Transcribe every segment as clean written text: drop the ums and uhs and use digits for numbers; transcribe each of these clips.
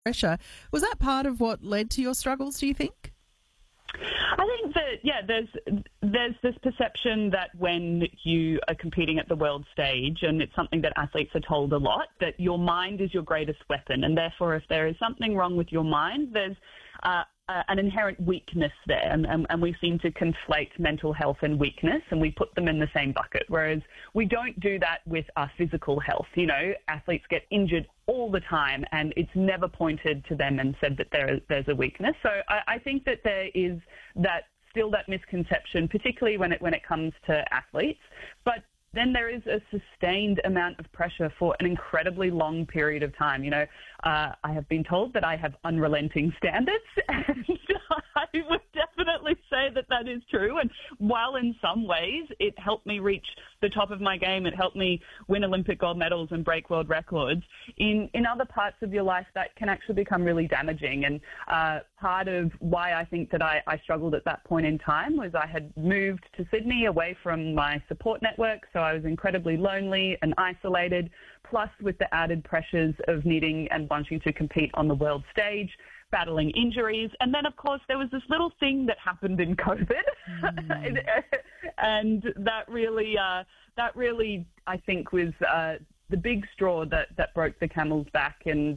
pressure. Was that part of what led to your struggles, do you think? I think that, there's this perception that when you are competing at the world stage, and it's something that athletes are told a lot, that your mind is your greatest weapon, and therefore if there is something wrong with your mind, there's an inherent weakness there, and we seem to conflate mental health and weakness, and we put them in the same bucket, whereas we don't do that with our physical health. You know, athletes get injured all the time, and it's never pointed to them and said that there's a weakness. So I think that there is that misconception, particularly when it comes to athletes, but then there is a sustained amount of pressure for an incredibly long period of time. You know, I have been told that I have unrelenting standards, and I would definitely say that is true. And while in some ways it helped me reach the top of my game, it helped me win Olympic gold medals and break world records, in other parts of your life that can actually become really damaging. And part of why I think that I struggled at that point in time was I had moved to Sydney away from my support network, so I was incredibly lonely and isolated, plus with the added pressures of needing and wanting to compete on the world stage, battling injuries. And then, of course, there was this little thing that happened in COVID. And that really, I think, was the big straw that broke the camel's back. And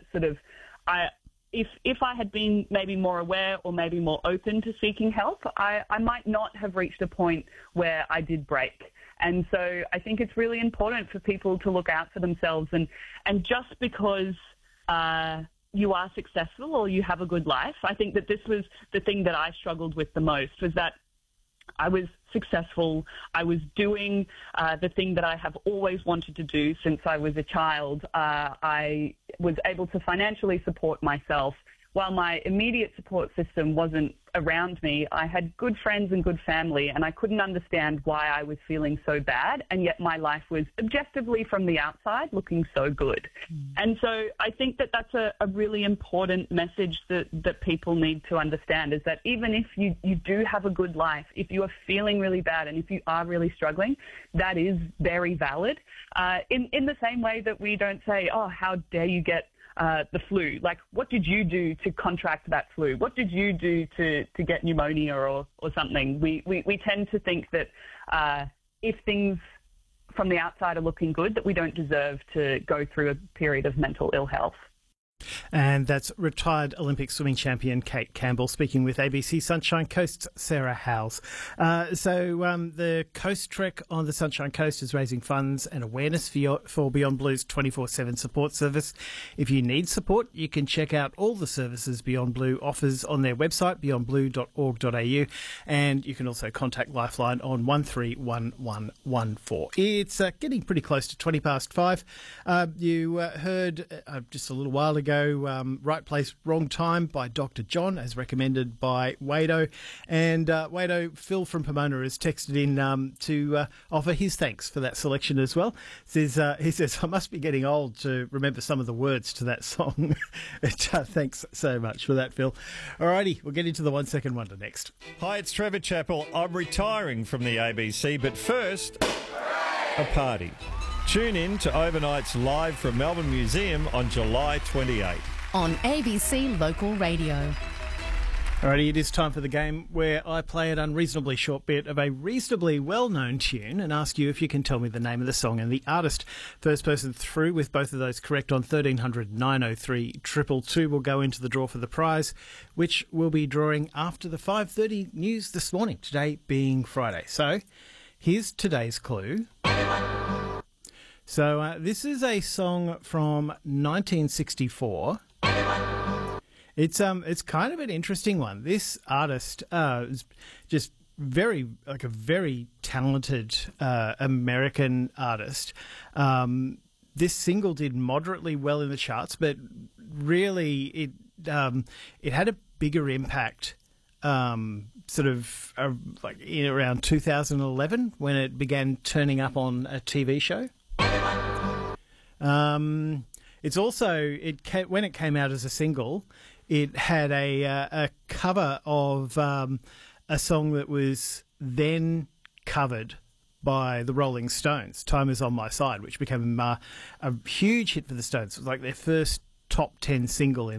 if I had been maybe more aware or maybe more open to seeking help, I might not have reached a point where I did break. And so I think it's really important for people to look out for themselves. And just because you are successful or you have a good life, I think that this was the thing that I struggled with the most, was that I was successful. I was doing the thing that I have always wanted to do since I was a child. I was able to financially support myself. While my immediate support system wasn't around me, I had good friends and good family, and I couldn't understand why I was feeling so bad, and yet my life was objectively from the outside looking so good. And so I think that that's a really important message that people need to understand, is that even if you do have a good life, if you are feeling really bad and if you are really struggling, that is very valid. In the same way that we don't say, oh, how dare you get the flu? Like, what did you do to contract that flu? What did you do to get pneumonia or something? We tend to think that if things from the outside are looking good, that we don't deserve to go through a period of mental ill health. And that's retired Olympic swimming champion Kate Campbell speaking with ABC Sunshine Coast's Sarah Howes. The Coast Trek on the Sunshine Coast is raising funds and awareness for Beyond Blue's 24/7 support service. If you need support, you can check out all the services Beyond Blue offers on their website, beyondblue.org.au, and you can also contact Lifeline on 131114. It's getting pretty close to 5:20. You heard just a little while ago, Right Place, Wrong Time by Dr. John, as recommended by Wado. And Wado, Phil from Pomona has texted in to offer his thanks for that selection as well. He says, I must be getting old to remember some of the words to that song. Thanks so much for that, Phil. Alrighty, we'll get into the 1 Second Wonder next. Hi, it's Trevor Chappell. I'm retiring from the ABC, but first, a party. Tune in to Overnight's Live from Melbourne Museum on July 28. On ABC Local Radio. Alrighty, it is time for the game where I play an unreasonably short bit of a reasonably well-known tune and ask you if you can tell me the name of the song and the artist. First person through with both of those correct on 1300 903 222 will go into the draw for the prize, which we'll be drawing after the 5:30 news this morning, today being Friday. So, here's today's clue. So this is a song from 1964. It's kind of an interesting one. This artist is just a very talented American artist. This single did moderately well in the charts, but really it had a bigger impact. Like in around 2011 when it began turning up on a TV show. It's also when it came out as a single, it had a cover of a song that was then covered by the Rolling Stones, "Time Is on My Side," which became a huge hit for the Stones. It was like their first top 10 single in